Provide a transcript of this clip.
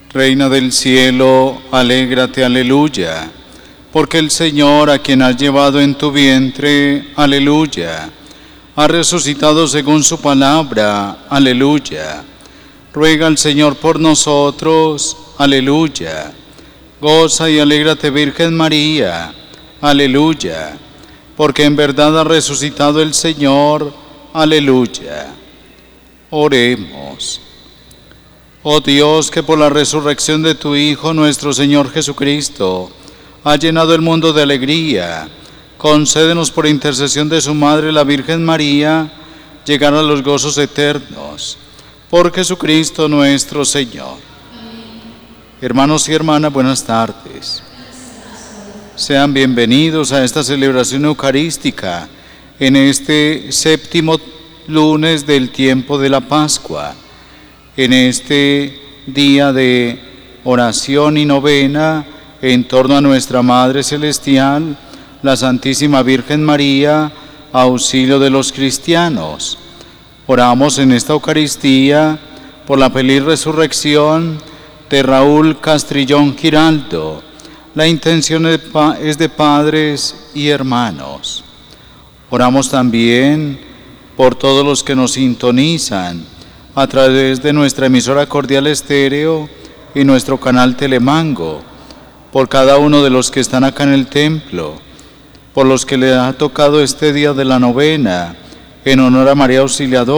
Reina del cielo, alégrate, aleluya, porque el Señor, a quien has llevado en tu vientre, aleluya, ha resucitado según su palabra, aleluya. Ruega al Señor por nosotros, aleluya. Goza y alégrate, Virgen María, aleluya, porque en verdad ha resucitado el Señor, aleluya. Oremos. Oh Dios, que por la resurrección de tu Hijo, nuestro Señor Jesucristo, ha llenado el mundo de alegría, concédenos por intercesión de su Madre, la Virgen María, llegar a los gozos eternos. Por Jesucristo nuestro Señor. Hermanos y hermanas, buenas tardes. Sean bienvenidos a esta celebración eucarística en este séptimo lunes del tiempo de la Pascua, en este día de oración y novena en torno a nuestra Madre Celestial, la Santísima Virgen María, auxilio de los cristianos. Oramos en esta Eucaristía por la feliz resurrección de Raúl Castrillón Giraldo. La intención es de padres y hermanos. Oramos también por todos los que nos sintonizan a través de nuestra emisora Cordial Estéreo y nuestro canal Telemango, por cada uno de los que están acá en el templo, por los que le ha tocado este día de la novena, en honor a María Auxiliadora,